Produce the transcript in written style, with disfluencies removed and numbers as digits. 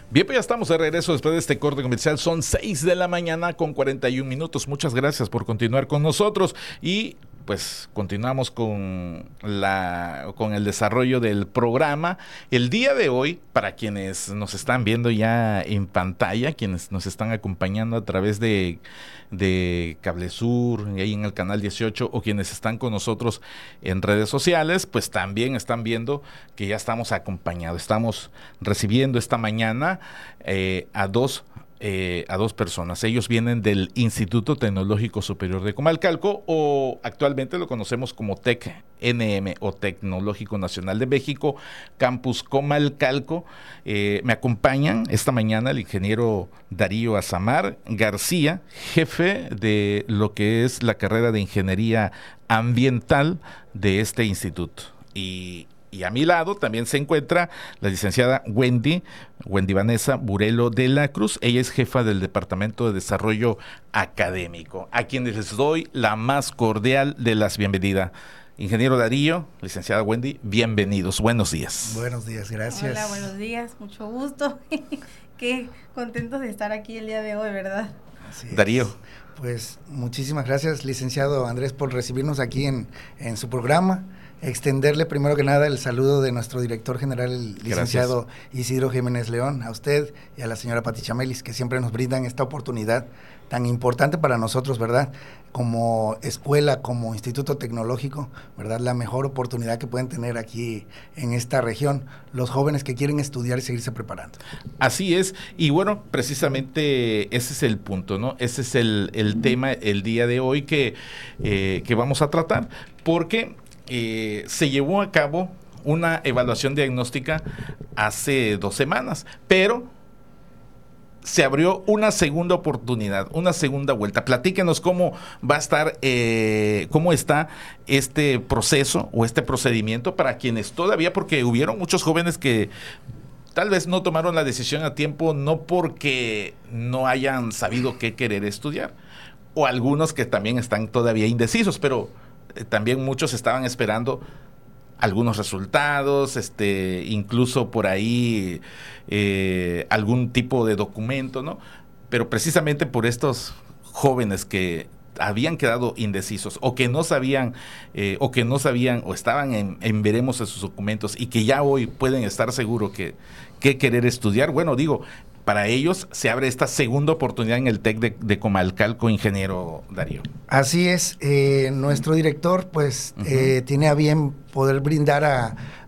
Bien, pues ya estamos de regreso después de este corte comercial. Son 6 de la mañana con 41 minutos. Muchas gracias por continuar con nosotros y pues continuamos con el desarrollo del programa. El día de hoy, para quienes nos están viendo ya en pantalla, quienes nos están acompañando a través de Cable Sur, ahí en el canal 18, o quienes están con nosotros en redes sociales, pues también están viendo que ya estamos acompañados. Estamos recibiendo esta mañana a dos personas. Ellos vienen del Instituto Tecnológico Superior de Comalcalco, o actualmente lo conocemos como TEC-NM o Tecnológico Nacional de México, Campus Comalcalco. Me acompañan esta mañana el ingeniero Darío Azamar García, jefe de lo que es la carrera de Ingeniería Ambiental de este instituto. Y a mi lado también se encuentra la licenciada Wendy Vanessa Burelo de la Cruz. Ella es jefa del Departamento de Desarrollo Académico, a quienes les doy la más cordial de las bienvenidas. Ingeniero Darío, licenciada Wendy, bienvenidos. Buenos días. Buenos días, gracias. Hola, buenos días, mucho gusto. Qué contentos de estar aquí el día de hoy, ¿verdad? Así es. Darío. Pues muchísimas gracias, licenciado Andrés, por recibirnos aquí en su programa. Extenderle primero que nada el saludo de nuestro director general, el licenciado Isidro Jiménez León, a usted y a la señora Pati Chamelis, que siempre nos brindan esta oportunidad tan importante para nosotros, ¿verdad? Como escuela, como instituto tecnológico, ¿verdad? La mejor oportunidad que pueden tener aquí en esta región los jóvenes que quieren estudiar y seguirse preparando. Así es, y bueno, precisamente ese es el punto, ¿no? Ese es el tema el día de hoy que vamos a tratar, porque se llevó a cabo una evaluación diagnóstica hace 2 semanas, pero se abrió una segunda oportunidad, una segunda vuelta. Platíquenos cómo va a estar, cómo está este proceso o este procedimiento para quienes todavía, porque hubieron muchos jóvenes que tal vez no tomaron la decisión a tiempo, no porque no hayan sabido qué querer estudiar, o algunos que también están todavía indecisos, pero también muchos estaban esperando algunos resultados, incluso por ahí algún tipo de documento, ¿no? Pero precisamente por estos jóvenes que habían quedado indecisos o que no sabían o estaban en veremos en sus documentos y que ya hoy pueden estar seguros que querer estudiar, bueno, digo, para ellos se abre esta segunda oportunidad en el TEC de Comalcalco, ingeniero Darío. Así es, nuestro director pues tiene a bien poder brindar